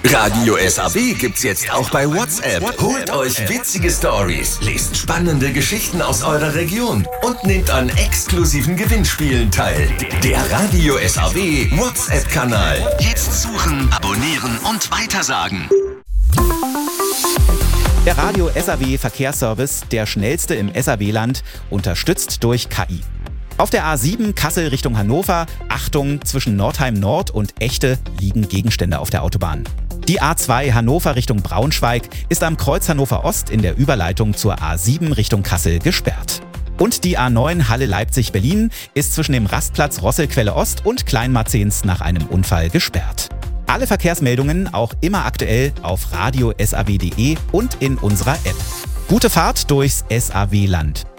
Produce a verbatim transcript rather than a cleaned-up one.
Radio S A W gibt's jetzt auch bei WhatsApp. Holt euch witzige Stories, lest spannende Geschichten aus eurer Region und nehmt an exklusiven Gewinnspielen teil. Der Radio S A W WhatsApp-Kanal. Jetzt suchen, abonnieren und weitersagen. Der Radio S A W Verkehrsservice, der schnellste im S A W-Land, unterstützt durch K I. Auf der A sieben Kassel Richtung Hannover, Achtung, zwischen Nordheim Nord und Echte liegen Gegenstände auf der Autobahn. Die A zwei Hannover Richtung Braunschweig ist am Kreuz Hannover Ost in der Überleitung zur A sieben Richtung Kassel gesperrt. Und die A neun Halle Leipzig-Berlin ist zwischen dem Rastplatz Rosselquelle Ost und Kleinmarzens nach einem Unfall gesperrt. Alle Verkehrsmeldungen auch immer aktuell auf radio s a w punkt d e und in unserer App. Gute Fahrt durchs S A W-Land.